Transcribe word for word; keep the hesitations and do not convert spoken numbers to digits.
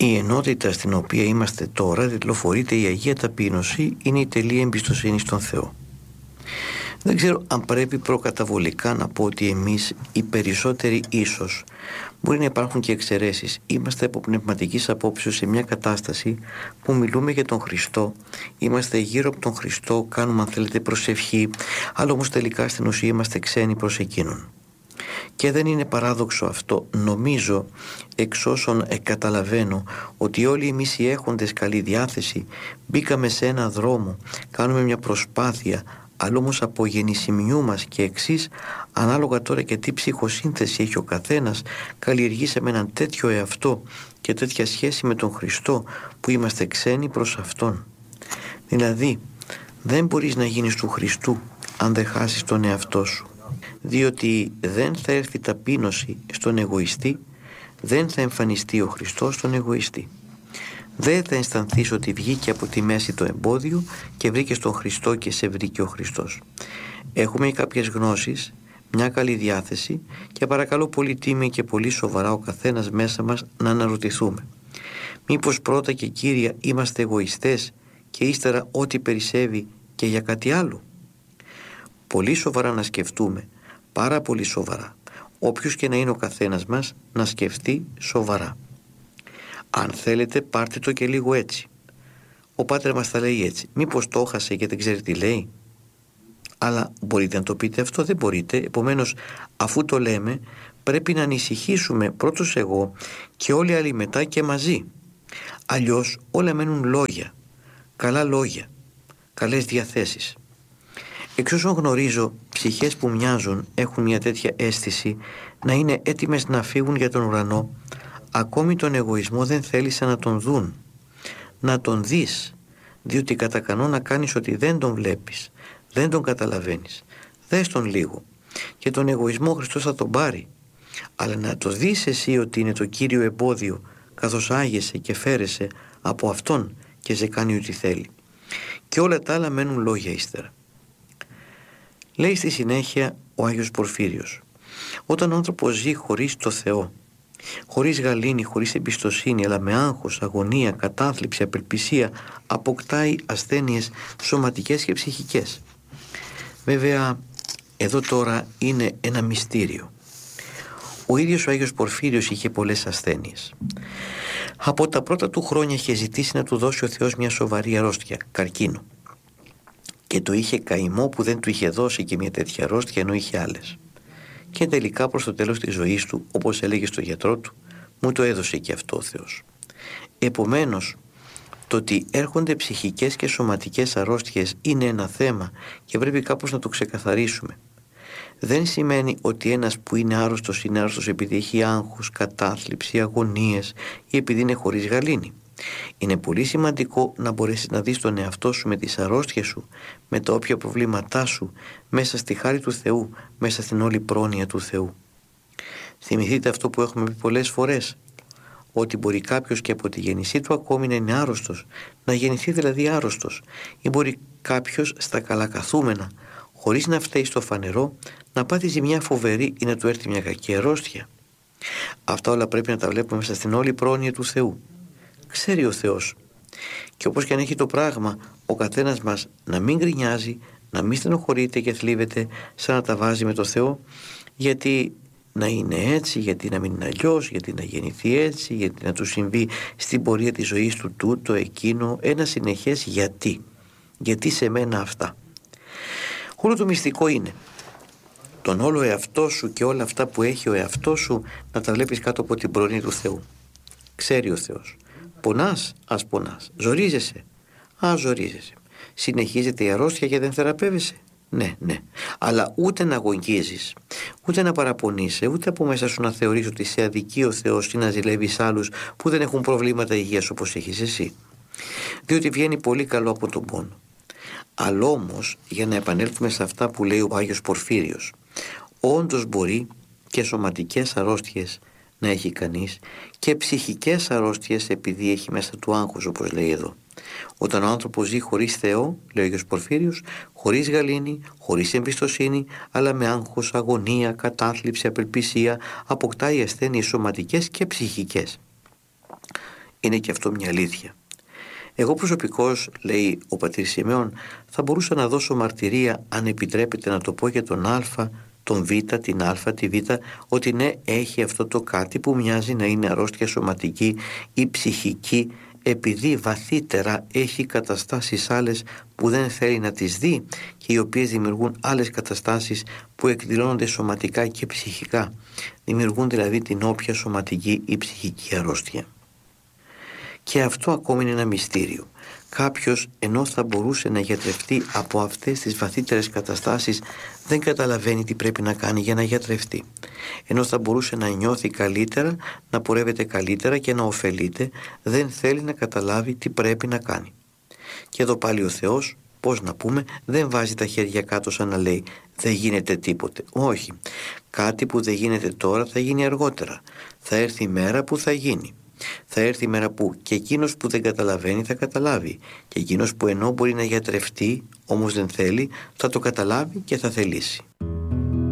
Η ενότητα στην οποία είμαστε τώρα τιτλοφορείται η Αγία Ταπείνωση, είναι η τελεία εμπιστοσύνη στον Θεό. Δεν ξέρω αν πρέπει προκαταβολικά να πω ότι εμείς οι περισσότεροι ίσως, μπορεί να υπάρχουν και εξαιρέσεις, είμαστε από πνευματικής απόψεως σε μια κατάσταση που μιλούμε για τον Χριστό, είμαστε γύρω από τον Χριστό, κάνουμε αν θέλετε προσευχή, αλλά όμως τελικά στην ουσία είμαστε ξένοι προς Εκείνον. Και δεν είναι παράδοξο αυτό. Νομίζω, εξ όσων καταλαβαίνω, ότι όλοι εμείς οι έχοντες καλή διάθεση μπήκαμε σε ένα δρόμο, κάνουμε μια προσπάθεια, αλλά όμως από γεννησιμιού μας και εξής, ανάλογα τώρα και τι ψυχοσύνθεση έχει ο καθένας, καλλιεργήσαμε έναν τέτοιο εαυτό και τέτοια σχέση με τον Χριστό που είμαστε ξένοι προς Αυτόν. Δηλαδή, δεν μπορείς να γίνεις του Χριστού αν δεν χάσεις τον εαυτό σου, διότι δεν θα έρθει ταπείνωση στον εγωιστή, δεν θα εμφανιστεί ο Χριστός στον εγωιστή. Δεν θα αισθανθείς ότι βγήκε από τη μέση το εμπόδιο και βρήκες τον Χριστό και σε βρήκε ο Χριστός. Έχουμε κάποιες γνώσεις, μια καλή διάθεση και παρακαλώ πολύ τίμη και πολύ σοβαρά ο καθένας μέσα μας να αναρωτηθούμε. Μήπως πρώτα και κύρια είμαστε εγωιστές και ύστερα ό,τι περισσεύει και για κάτι άλλο? Πολύ σοβαρά να σκεφτούμε, πάρα πολύ σοβαρά. Όποιος και να είναι ο καθένας μας να σκεφτεί σοβαρά. Αν θέλετε πάρτε το και λίγο έτσι. Ο Πάτερ μας τα λέει έτσι. Μήπως το έχασε και δεν ξέρει τι λέει? Αλλά μπορείτε να το πείτε αυτό? Δεν μπορείτε. Επομένως, αφού το λέμε, πρέπει να ανησυχήσουμε πρώτος εγώ και όλοι οι άλλοι μετά και μαζί. Αλλιώς όλα μένουν λόγια. Καλά λόγια. Καλές διαθέσεις. Εξ όσων γνωρίζω, ψυχές που μοιάζουν έχουν μια τέτοια αίσθηση να είναι έτοιμες να φύγουν για τον ουρανό. Ακόμη τον εγωισμό δεν θέλησαν να τον δουν. Να τον δεις, διότι κατά κανόνα κάνεις ότι δεν τον βλέπεις, δεν τον καταλαβαίνεις. Δες τον λίγο και τον εγωισμό ο Χριστός θα τον πάρει. Αλλά να το δεις εσύ ότι είναι το κύριο εμπόδιο, καθώς άγεσαι και φέρεσαι από Αυτόν και σε κάνει ό,τι θέλει. Και όλα τα άλλα μένουν λόγια ύστερα. Λέει στη συνέχεια ο Άγιος Πορφύριος, όταν ο άνθρωπος ζει χωρίς το Θεό, χωρίς γαλήνη, χωρίς εμπιστοσύνη, αλλά με άγχος, αγωνία, κατάθλιψη, απελπισία, αποκτάει ασθένειες σωματικές και ψυχικές. Βέβαια, εδώ τώρα είναι ένα μυστήριο. Ο ίδιος ο Άγιος Πορφύριος είχε πολλές ασθένειες. Από τα πρώτα του χρόνια είχε ζητήσει να του δώσει ο Θεός μια σοβαρή αρρώστια, καρκίνο. Και το είχε καημό που δεν του είχε δώσει και μια τέτοια αρρώστια ενώ είχε άλλες. Και τελικά προς το τέλος της ζωής του, όπως έλεγε στο γιατρό του, μου το έδωσε και αυτό ο Θεός. Επομένως, το ότι έρχονται ψυχικές και σωματικές αρρώστιες είναι ένα θέμα και πρέπει κάπως να το ξεκαθαρίσουμε. Δεν σημαίνει ότι ένας που είναι άρρωστος είναι άρρωστος επειδή έχει άγχος, κατάθλιψη, αγωνίες ή επειδή είναι χωρίς γαλήνη. Είναι πολύ σημαντικό να μπορέσεις να δεις τον εαυτό σου με τις αρρώστιες σου, με τα όποια προβλήματά σου, μέσα στη χάρη του Θεού, μέσα στην όλη πρόνοια του Θεού. Θυμηθείτε αυτό που έχουμε πει πολλές φορές, ότι μπορεί κάποιος και από τη γέννησή του ακόμη να είναι άρρωστος, να γεννηθεί δηλαδή άρρωστος, ή μπορεί κάποιος στα καλακαθούμενα, χωρίς να φταίει στο φανερό, να πάθει ζημιά φοβερή ή να του έρθει μια κακή αρρώστια. Αυτά όλα πρέπει να τα βλέπουμε μέσα στην όλη πρόνοια του Θεού. Ξέρει ο Θεός. Και όπως και αν έχει το πράγμα, ο καθένας μας να μην γκρινιάζει, να μην στενοχωρείται και θλίβεται σαν να τα βάζει με το Θεό, γιατί να είναι έτσι, γιατί να μην είναι αλλιώς, γιατί να γεννηθεί έτσι, γιατί να του συμβεί στην πορεία της ζωής του τούτο, εκείνο, ένα συνεχές γιατί. Γιατί σε μένα αυτά. Όλο το μυστικό είναι τον όλο εαυτό σου και όλα αυτά που έχει ο εαυτός σου να τα βλέπεις κάτω από την πρόνοια του Θεού. Ξέρει ο Θεός. Πονάς, ας πονάς. Ζορίζεσαι, ας ζορίζεσαι. Συνεχίζεται η αρρώστια και δεν θεραπεύεσαι. Ναι, ναι. Αλλά ούτε να αγωνίζεις, ούτε να παραπονείσαι, ούτε από μέσα σου να θεωρείς ότι σε αδικεί ο Θεός ή να ζηλεύεις άλλους που δεν έχουν προβλήματα υγείας όπως έχεις εσύ. Διότι βγαίνει πολύ καλό από τον πόνο. Αλλά όμως, για να επανέλθουμε σε αυτά που λέει ο Άγιος Πορφύριος, όντως μπορεί και σωματικές αρρώστιες να έχει κανείς και ψυχικές αρρώστιες επειδή έχει μέσα του άγχος, όπως λέει εδώ. Όταν ο άνθρωπος ζει χωρίς Θεό, λέει ο Άγιος Πορφύριος, χωρίς γαλήνη, χωρίς εμπιστοσύνη, αλλά με άγχος, αγωνία, κατάθλιψη, απελπισία, αποκτάει ασθένειες σωματικές και ψυχικές. Είναι και αυτό μια αλήθεια. Εγώ προσωπικώς, λέει ο πατήρ Σιμεών, θα μπορούσα να δώσω μαρτυρία, αν επιτρέπετε να το πω, για τον Α, τον Β, την Α, τη Β, ότι ναι, έχει αυτό το κάτι που μοιάζει να είναι αρρώστια σωματική ή ψυχική, επειδή βαθύτερα έχει καταστάσεις άλλες που δεν θέλει να τις δει και οι οποίες δημιουργούν άλλες καταστάσεις που εκδηλώνονται σωματικά και ψυχικά. Δημιουργούν δηλαδή την όποια σωματική ή ψυχική αρρώστια. Και αυτό ακόμη είναι ένα μυστήριο. Κάποιος, ενώ θα μπορούσε να γιατρευτεί από αυτές τις βαθύτερες καταστάσεις, δεν καταλαβαίνει τι πρέπει να κάνει για να γιατρευτεί. Ενώ θα μπορούσε να νιώθει καλύτερα, να πορεύεται καλύτερα και να ωφελείται, δεν θέλει να καταλάβει τι πρέπει να κάνει. Και εδώ πάλι ο Θεός, πώς να πούμε, δεν βάζει τα χέρια κάτω σαν να λέει «δεν γίνεται τίποτε». Όχι, κάτι που δεν γίνεται τώρα θα γίνει αργότερα. Θα έρθει η μέρα που θα γίνει. Θα έρθει η μέρα που και εκείνος που δεν καταλαβαίνει θα καταλάβει, και εκείνος που ενώ μπορεί να γιατρευτεί όμως δεν θέλει, θα το καταλάβει και θα θελήσει.